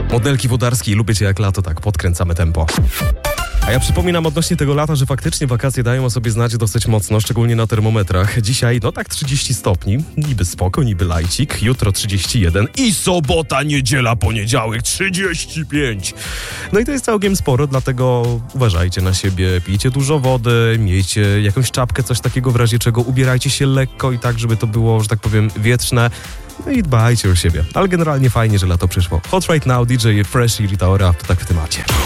Modelki Włodarskiej, lubię cię jak lato, tak, podkręcamy tempo. A ja przypominam odnośnie tego lata, że faktycznie wakacje dają o sobie znać dosyć mocno, szczególnie na termometrach. Dzisiaj, no tak 30 stopni, niby spoko, niby lajcik, jutro 31 i sobota, niedziela, poniedziałek 35. No i to jest całkiem sporo, dlatego uważajcie na siebie, pijcie dużo wody, miejcie jakąś czapkę, coś takiego w razie czego, ubierajcie się lekko i tak, żeby to było, że tak powiem, wietrzne. No i dbajcie o siebie. Ale generalnie fajnie, że lato przyszło. Hot Right Now, DJ Fresh i Rita Ora, to tak w temacie.